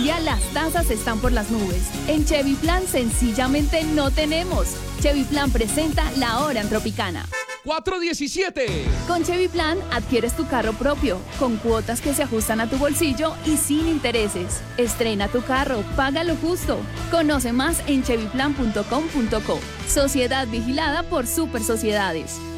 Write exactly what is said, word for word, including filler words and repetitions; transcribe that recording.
Colombia las tasas están por las nubes. En Chevy Plan sencillamente no tenemos. Chevy Plan presenta la hora en Tropicana. cuatro diecisiete. Con Chevy Plan adquieres tu carro propio, con cuotas que se ajustan a tu bolsillo y sin intereses. Estrena tu carro, págalo justo. Conoce más en chevy plan punto com punto co. Sociedad vigilada por Super Sociedades.